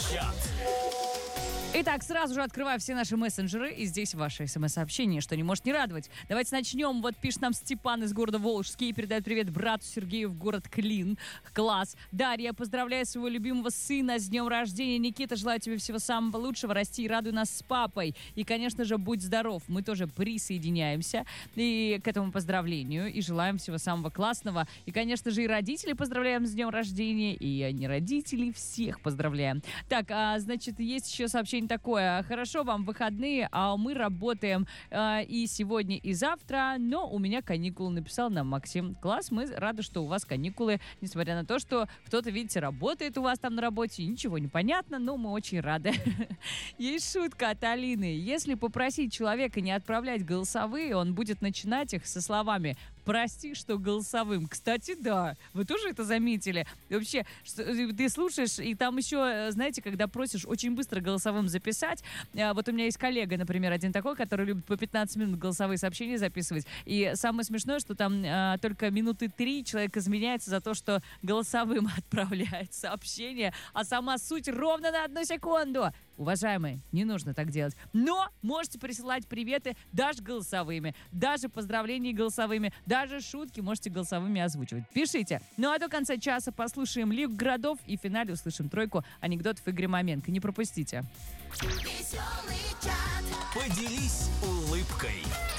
Чат. Итак, сразу же открываю все наши мессенджеры, и здесь ваши смс-сообщения, что не может не радовать. Давайте начнем. Вот пишет нам Степан из города Волжский, передает привет брату Сергею в город Клин. Класс. Дарья, поздравляю своего любимого сына с днем рождения. Никита, желаю тебе всего самого лучшего. Расти и радуй нас с папой. И, конечно же, будь здоров. Мы тоже присоединяемся и к этому поздравлению, и желаем всего самого классного. И, конечно же, и родителей поздравляем с днем рождения, и не родителей, всех поздравляем. Так, значит, есть еще сообщение такое. Хорошо вам выходные, а мы работаем и сегодня, и завтра, но у меня каникулы, написал нам Максим. Класс, мы рады, что у вас каникулы, несмотря на то, что кто-то, видите, работает у вас там на работе, ничего не понятно, но мы очень рады. Есть шутка от Алины. Если попросить человека не отправлять голосовые, он будет начинать их со словами «Прости, что голосовым». Кстати, да, вы тоже это заметили? И вообще, ты слушаешь, и там еще, знаете, когда просишь очень быстро голосовым записать, вот у меня есть коллега, например, один такой, который любит по 15 минут голосовые сообщения записывать, и самое смешное, что там только минуты 3 человек изменяется за то, что голосовым отправляет сообщение, а сама суть ровно на 1 секунду. Уважаемые, не нужно так делать. Но можете присылать приветы даже голосовыми, даже поздравления голосовыми, даже шутки можете голосовыми озвучивать. Пишите. Ну а до конца часа послушаем Лигу городов и в финале услышим тройку анекдотов Игоря Маменко. Не пропустите. Поделись улыбкой.